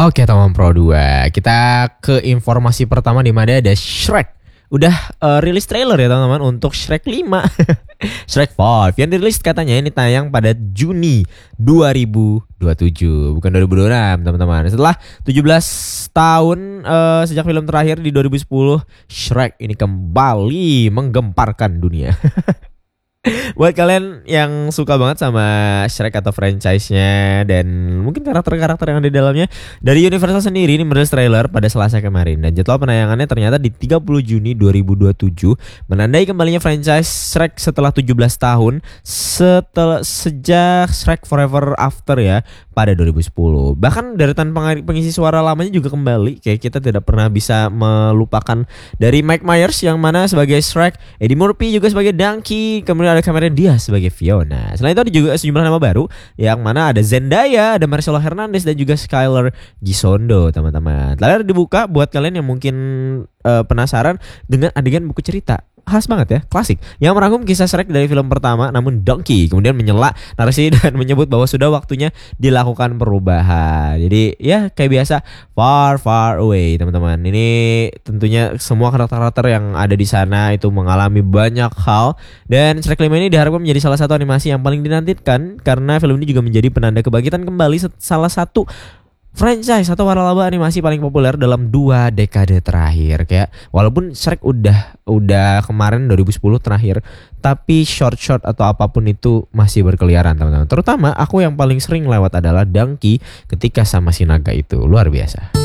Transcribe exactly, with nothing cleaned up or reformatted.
Oke teman Pro dua, kita ke informasi pertama di mana ada Shrek. Udah uh, rilis trailer ya teman-teman untuk Shrek lima. Shrek lima yang dirilis katanya ini tayang pada Juni dua ribu dua puluh tujuh, bukan dua ribu dua puluh enam teman-teman. Setelah tujuh belas tahun uh, sejak film terakhir di dua ribu sepuluh, Shrek ini kembali menggemparkan dunia. Buat kalian yang suka banget sama Shrek atau franchise-nya dan mungkin karakter-karakter yang ada di dalamnya, dari Universal sendiri ini merilis trailer pada Selasa kemarin dan jadwal penayangannya ternyata di tiga puluh Juni dua ribu dua puluh tujuh, menandai kembalinya franchise Shrek setelah tujuh belas tahun setelah sejak Shrek Forever After ya pada dua ribu sepuluh. Bahkan deretan pengisi suara lamanya juga kembali, kayak kita tidak pernah bisa melupakan dari Mike Myers yang mana sebagai Shrek, Eddie Murphy juga sebagai Donkey, kemudian ada Cameron Diaz sebagai Fiona. Selain itu ada juga sejumlah nama baru yang mana ada Zendaya, ada Marcelo Hernandez dan juga Skyler Gisondo teman-teman. Trailer dibuka buat kalian yang mungkin uh, penasaran dengan adegan buku cerita. Khas banget ya, klasik, yang merangkum kisah Shrek dari film pertama, namun Donkey kemudian menyela narasi dan menyebut bahwa sudah waktunya dilakukan perubahan. Jadi ya kayak biasa, far far away teman-teman. Ini tentunya semua karakter-karakter yang ada di sana itu mengalami banyak hal, dan Shrek lima ini diharapkan menjadi salah satu animasi yang paling dinantikan karena film ini juga menjadi penanda kebangkitan kembali salah satu franchise atau waralaba animasi paling populer dalam dua dekade terakhir. Kayak walaupun Shrek udah udah kemarin dua ribu sepuluh terakhir, tapi short-short atau apapun itu masih berkeliaran teman-teman. Terutama aku yang paling sering lewat adalah Donkey ketika sama si naga itu, luar biasa.